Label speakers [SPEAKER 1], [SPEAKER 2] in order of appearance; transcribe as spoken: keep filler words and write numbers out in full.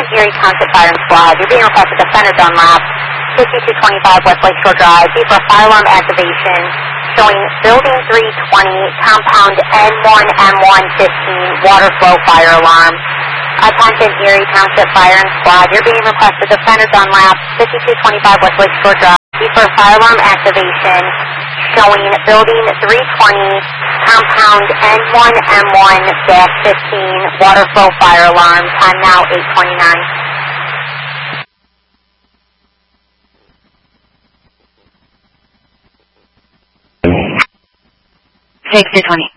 [SPEAKER 1] ten Erie Township Fire and Squad. You're being requested to Center Dunlap, fifty-two twenty-five West Lakeshore Drive. Be for fire alarm activation showing Building three twenty, Compound N one M one fifteen, water flow fire alarm. Attention Erie Township Fire and Squad. You're being requested to Center Dunlap, fifty-two twenty-five West Lakeshore Drive. Be for fire alarm activation showing Building three twenty, Compound N one M one fifteen, water flow fire alarm. Time now eight twenty-nine.
[SPEAKER 2] Take two twenty.